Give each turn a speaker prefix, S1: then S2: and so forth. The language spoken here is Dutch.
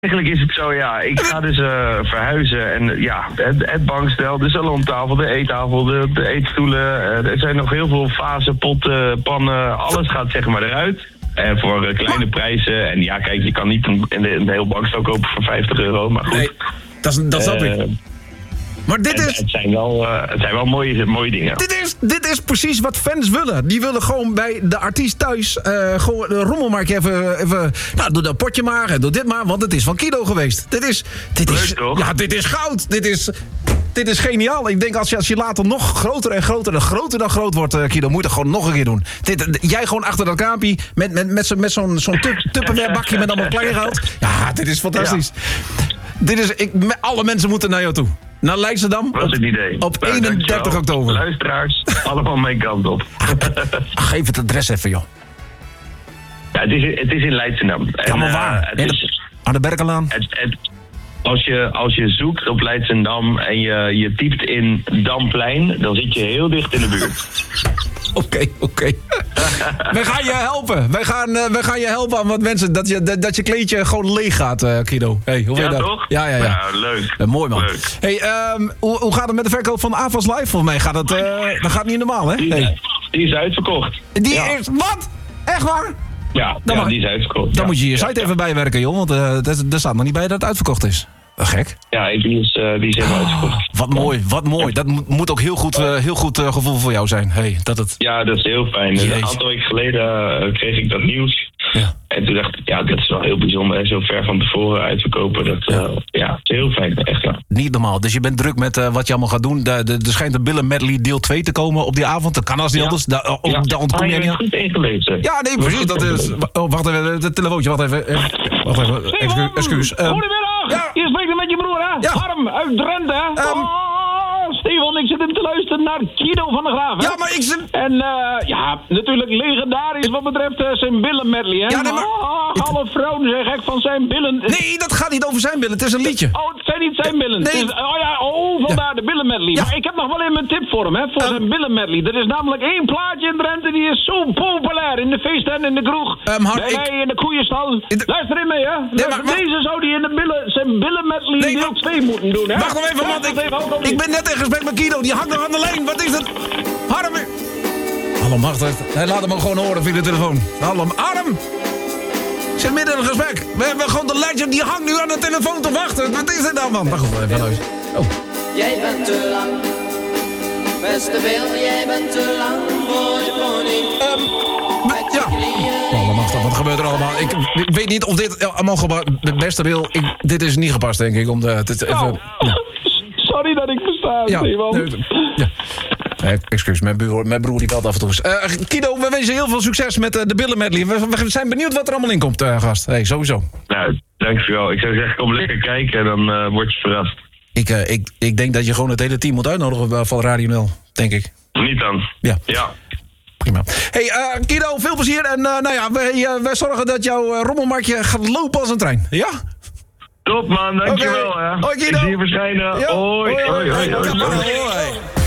S1: Eigenlijk is het zo, ja. Ik ga dus verhuizen en het bankstel, de salontafel, de eettafel, de eetstoelen. Er zijn nog heel veel vazen, potten, pannen, alles gaat zeg maar eruit. En voor kleine prijzen. En ja, kijk, je kan niet een heel bankstel kopen voor €50, maar goed.
S2: Nee, dat snap ik. Maar
S1: het zijn wel mooie dingen.
S2: Dit is precies wat fans willen. Die willen gewoon bij de artiest thuis gewoon de rommelmarkt even doe dat potje maar en doe dit maar, want het is van Kido geweest. Dit is
S1: toch?
S2: Ja, dit is goud. Dit is geniaal. Ik denk als je later nog groter en groter dan groot wordt, Kido, moet je het gewoon nog een keer doen. Jij gewoon achter dat kraampje met zo'n Tupperware bakje met allemaal kleingeld. Ja, dit is fantastisch. Ja. Alle mensen moeten naar jou toe. Naar Leidschendam op 31 oktober.
S1: Luisteraars, allemaal mijn kant op.
S2: Geef het adres even, joh.
S1: Ja, het is in Leidschendam.
S2: Ja, maar waar? Aan de Berkelaan?
S1: Als je zoekt op Leidschendam en je typt in Damplein, dan zit je heel dicht in de buurt.
S2: Oké. Wij gaan je helpen. Wij gaan je helpen aan wat mensen. Dat je kleedje gewoon leeg gaat, Kido. Hey, hoe vind je dat?
S1: Toch?
S2: Ja.
S1: Ja, leuk.
S2: Mooi, man.
S1: Leuk.
S2: Hey, hoe gaat het met de verkoop van Avas Live? Volgens mij gaat het... dat gaat niet normaal, hè?
S1: Die is uitverkocht.
S2: Die is... Wat? Echt waar?
S1: Ja, die is uitverkocht.
S2: Dan moet je site even bijwerken, joh. Want er staat nog niet bij dat het uitverkocht is. Gek.
S1: Ja, die is helemaal uitverkocht.
S2: Wat mooi. Dat moet ook heel goed gevoel voor jou zijn. Hey,
S1: Ja, dat is heel fijn. Een aantal weken geleden kreeg ik dat nieuws. Ja. En toen dacht ik, dat is wel heel bijzonder. En zo ver van tevoren uitverkopen. Dat is heel fijn. Echt, ja.
S2: Niet normaal. Dus je bent druk met wat je allemaal gaat doen. Er schijnt een Billen Medley deel 2 te komen op die avond. Dat kan als niet anders. Daar ontkom je niet aan.
S1: Goed ingelezen.
S2: Ja, nee, precies. Dat is... wacht even. Het telefoontje. Wacht even. Excuus.
S3: Goedemiddag.
S2: Ja.
S3: Je spreekt met je broer, hè?
S2: Ja.
S3: Harm uit Drenthe. Stefan, ik zit hem te luisteren naar Kido van der Graaf, hè?
S2: Ja, maar ik zit...
S3: En natuurlijk legendarisch wat betreft zijn billen medley, hè?
S2: Ja, nee, maar...
S3: alle vrouwen zijn gek van zijn billen.
S2: Nee, dat gaat niet over zijn billen. Het is een liedje.
S3: Oh, het zijn niet zijn billen.
S2: Nee.
S3: Vandaar de billen medley.
S2: Ja.
S3: Maar ik heb nog wel even een tip voor hem, hè? Voor zijn billen medley. Er is namelijk één plaatje in Drenthe die is zo populair. In de feesten en in de kroeg. In de koeienstal. Luister in mee, hè? Deze zou die in zijn billen medley deel 2 moeten doen, hè?
S2: Wacht nog even, want ik ben net in gesprek met Kido. Die hangt nog aan de lijn. Wat is het? Harm. Hallo, Machtig. Hij laat hem ook gewoon horen via de telefoon. Hallo, Harm. Ik zit midden in een gesprek. We hebben gewoon de legend. Die hangt nu aan de telefoon te wachten. Wat is dit dan, man? Wacht even luisteren. Oh.
S4: Jij bent te lang. Beste Bill, jij bent te lang voor de koning.
S2: Hallo, Machtig. Wat gebeurt er allemaal? Ik weet niet of dit allemaal gebeurt. Beste Bill, dit is niet gepast, denk ik.
S3: Sorry dat ik versta, Stefan.
S2: Excuus, mijn broer die belt af en toe eens. Kido, we wensen heel veel succes met de Billen medley. We zijn benieuwd wat er allemaal in komt, gast. Hey, sowieso.
S1: Nou, dankjewel. Ik zou zeggen, kom lekker kijken en dan word je verrast.
S2: Ik denk dat je gewoon het hele team moet uitnodigen van Radio 0, denk ik.
S1: Niet dan. Ja.
S2: Prima. Hey, Kido, veel plezier. En wij zorgen dat jouw rommelmarktje gaat lopen als een trein. Ja?
S1: Top, man. Dankjewel.
S2: Hoi, Kido.
S1: Ik zie je verschijnen.
S2: Ja.
S1: Hoi.